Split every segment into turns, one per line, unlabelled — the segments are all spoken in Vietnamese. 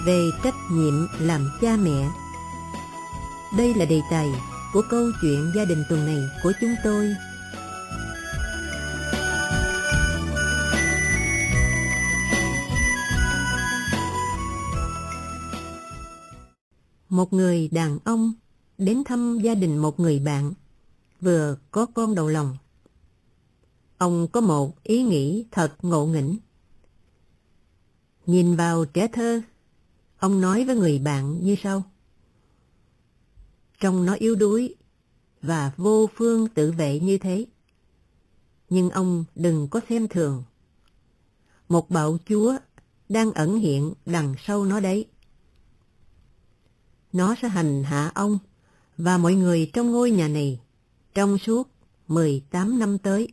về trách nhiệm làm cha mẹ. Đây là đề tài của câu chuyện gia đình tuần này của chúng tôi. Một người đàn ông đến thăm gia đình một người bạn vừa có con đầu lòng. Ông có một ý nghĩ thật ngộ nghĩnh. Nhìn vào trẻ thơ, ông nói với người bạn như sau: trông nó yếu đuối và vô phương tự vệ như thế, nhưng ông đừng có xem thường. Một bạo chúa đang ẩn hiện đằng sau nó đấy. Nó sẽ hành hạ ông và mọi người trong ngôi nhà này trong suốt 18 năm tới.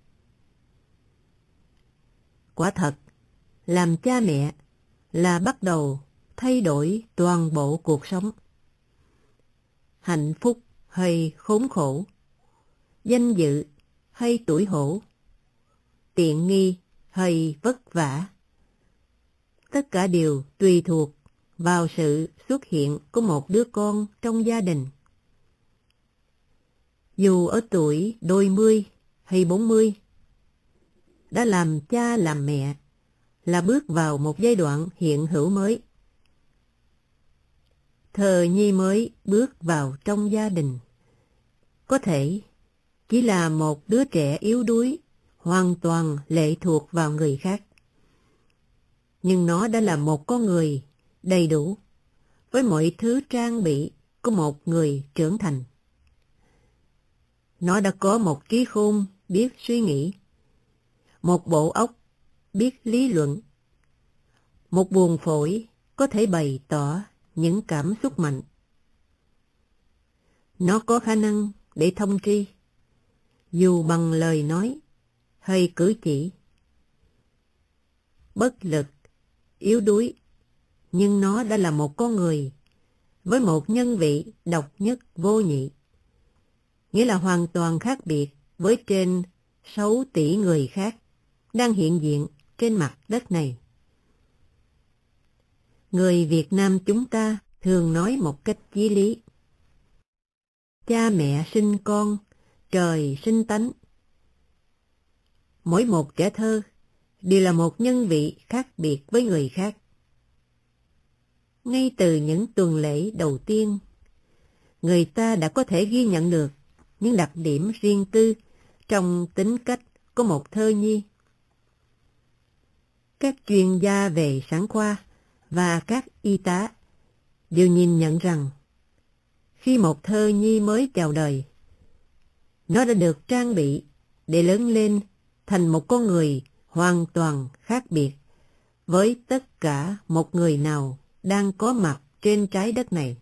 Quả thật, làm cha mẹ là bắt đầu thay đổi toàn bộ cuộc sống. Hạnh phúc hay khốn khổ, danh dự hay tủi hổ, tiện nghi hay vất vả, tất cả đều tùy thuộc vào sự xuất hiện của một đứa con trong gia đình. Dù ở tuổi đôi mươi hay 40, đã làm cha làm mẹ là bước vào một giai đoạn hiện hữu mới. Thờ nhi mới bước vào trong gia đình có thể chỉ là một đứa trẻ yếu đuối, hoàn toàn lệ thuộc vào người khác. Nhưng nó đã là một con người đầy đủ, với mọi thứ trang bị của một người trưởng thành. Nó đã có một trí khôn biết suy nghĩ, một bộ óc biết lý luận, một buồng phổi có thể bày tỏ những cảm xúc mạnh. Nó có khả năng để thông tri, dù bằng lời nói hay cử chỉ. Bất lực, yếu đuối, nhưng nó đã là một con người với một nhân vị độc nhất vô nhị, nghĩa là hoàn toàn khác biệt với trên 6 tỷ người khác đang hiện diện trên mặt đất này. Người Việt Nam chúng ta thường nói một cách chí lý: cha mẹ sinh con, trời sinh tánh. Mỗi một trẻ thơ đều là một nhân vị khác biệt với người khác. Ngay từ những tuần lễ đầu tiên, người ta đã có thể ghi nhận được những đặc điểm riêng tư trong tính cách của một thơ nhi. Các chuyên gia về sản khoa và các y tá đều nhìn nhận rằng khi một thơ nhi mới chào đời, nó đã được trang bị để lớn lên thành một con người hoàn toàn khác biệt với tất cả một người nào đang có mặt trên trái đất này.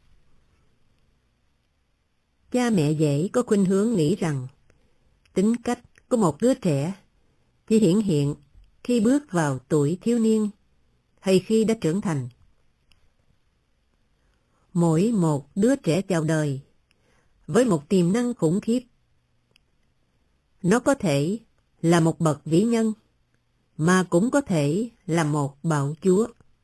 Cha mẹ dễ có khuynh hướng nghĩ rằng tính cách của một đứa trẻ chỉ hiển hiện khi bước vào tuổi thiếu niên hay khi đã trưởng thành. Mỗi một đứa trẻ chào đời với một tiềm năng khủng khiếp. Nó có thể là một bậc vĩ nhân, mà cũng có thể là một bạo chúa.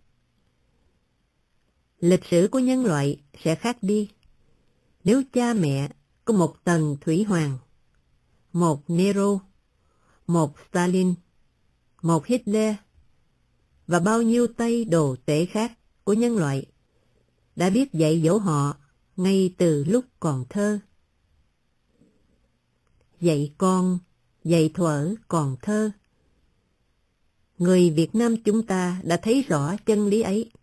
Lịch sử của nhân loại sẽ khác đi nếu cha mẹ có một Tần Thủy Hoàng, một Nero, một Stalin, một Hitler và bao nhiêu tay đồ tể khác của nhân loại đã biết dạy dỗ họ ngay từ lúc còn thơ. Dạy con, dạy thuở còn thơ. Người Việt Nam chúng ta đã thấy rõ chân lý ấy.